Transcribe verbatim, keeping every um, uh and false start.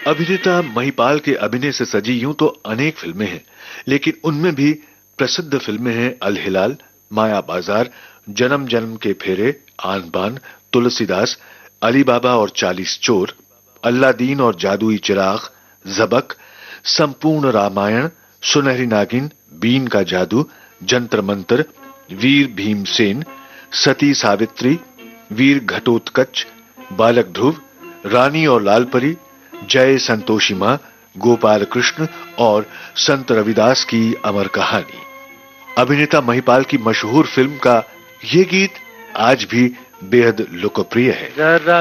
अभिनेता महिपाल के अभिनय से सजी यूं तो अनेक फिल्में हैं, लेकिन उनमें भी प्रसिद्ध फिल्में हैं अल-हिलाल, माया बाजार, जन्म जन्म के फेरे, आन बान, तुलसीदास, अली बाबा और चालीस चोर, अल्लादीन और जादुई चिराग, ज़बक, संपूर्ण रामायण, सुनहरी नागिन, बीन का जादू, जंतर मंतर, वीर भीमसेन, सती सावित्री, वीर घटोत्कच, बालक ध्रुव, रानी और लालपरी, जय संतोषी मां, गोपाल कृष्ण और संत रविदास की अमर कहानी। अभिनेता महिपाल की मशहूर फिल्म का ये गीत आज भी बेहद लोकप्रिय है।